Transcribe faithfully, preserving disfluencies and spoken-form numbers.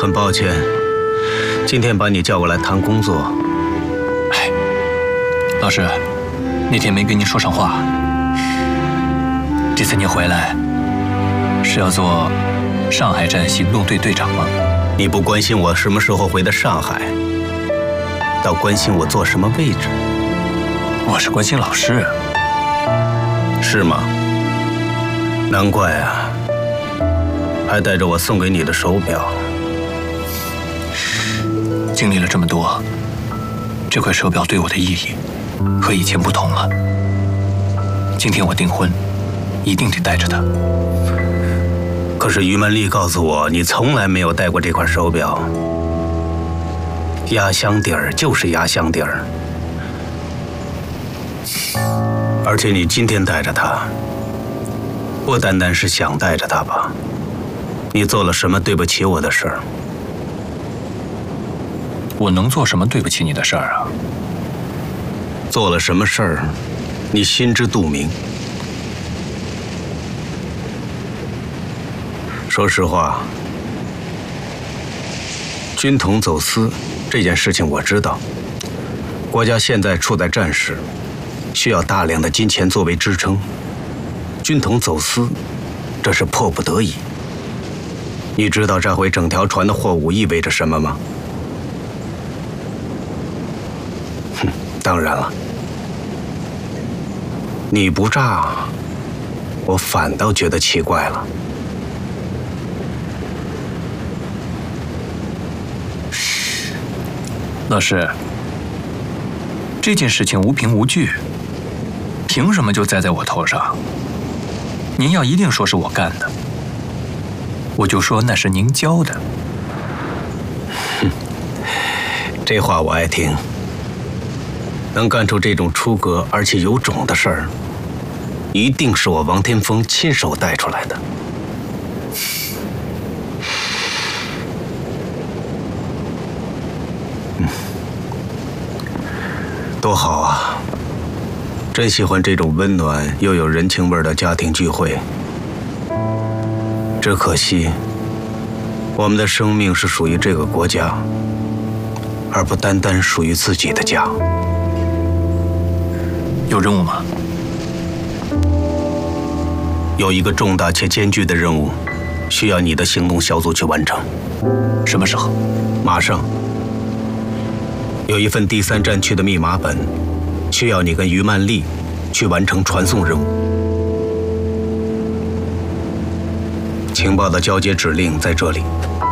很抱歉，今天把你叫过来谈工作。 哎，老师，那天没跟您说上话。这次您回来是要做上海站行动队队长吗？ 你不关心我什么时候回的上海，倒关心我坐什么位置。 我是关心老师。 是吗？难怪啊，还带着我送给你的手表。 经历了这么多，这块手表对我的意义和以前不同了。今天我订婚，一定得带着它。 可是于曼丽告诉我，你从来没有戴过这块手表。压箱底儿就是压箱底儿，而且你今天带着它，不单单是想带着它吧？你做了什么对不起我的事儿？ 我能做什么对不起你的事儿啊？ 做了什么事儿，你心知肚明。说实话，军统走私这件事情我知道，国家现在处在战时，需要大量的金钱作为支撑。军统走私，这是迫不得已。你知道这回整条船的货物意味着什么吗？哼，当然了，你不炸，我反倒觉得奇怪了。 老师，这件事情无凭无据，凭什么就栽在我头上？您要一定说是我干的，我就说那是您教的。 哼，这话我爱听。能干出这种出格而且有种的事儿，一定是我王天风亲手带出来的。嗯，多好啊！真喜欢这种温暖又有人情味的家庭聚会。只可惜，我们的生命是属于这个国家，而不单单属于自己的家。 有任务吗？ 有一个重大且艰巨的任务，需要你的行动小组去完成。 什么时候？ 马上。有一份第三战区的密码本，需要你跟于曼丽去完成传送任务。情报的交接指令在这里。